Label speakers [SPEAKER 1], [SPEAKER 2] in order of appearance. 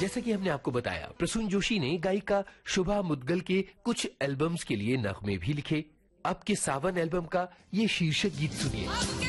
[SPEAKER 1] जैसा कि हमने आपको बताया, प्रसून जोशी ने गायिका शुभा मुद्गल के कुछ एल्बम्स के लिए नगमे भी लिखे। अब के सावन एल्बम का ये शीर्षक गीत सुनिए।